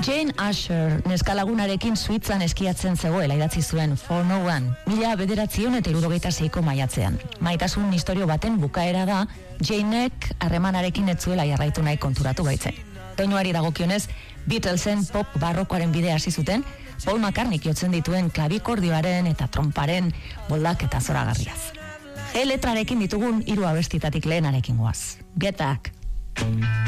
Jane Asher neskalagunarekin Suitzan eskiatzen zegoela idatzi zuen For No One, 1976ko maiatzean. Maitasun istorio baten bukaera da, Janek harremanarekin ez zuela jarraitu nahi konturatu baitzen. Doinuari dagokionez, Beatlesen pop barrokoaren bidea hasi zuten, Paul McCartney jotzen dituen klabikordioaren eta tromparen boldak eta zoragarriaz. Letrarekin ditugun 3 abestitatik lehenarekin goaz. Get Back.